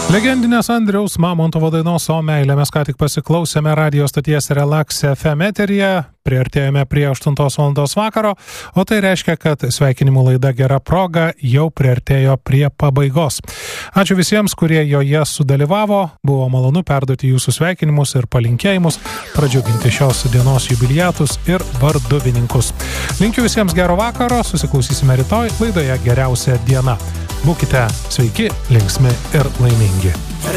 Legendinės Andriaus Mamontovo dainos O meilė mes ką tik pasiklausėme radio stoties Relax FM eteryje, priartėjome prie 8 valandos vakaro, o tai reiškia, kad sveikinimų laida Gera proga jau priartėjo prie pabaigos. Ačiū visiems, kurie joje sudalyvavo, buvo malonu perduoti jūsų sveikinimus ir palinkėjimus, pradžiuginti šios dienos jubiliatus ir varduvininkus. Linkiu visiems gero vakaro, susiklausysime rytoj laidoje Geriausia diena. Būkite sveiki, linksmi ir laimingi.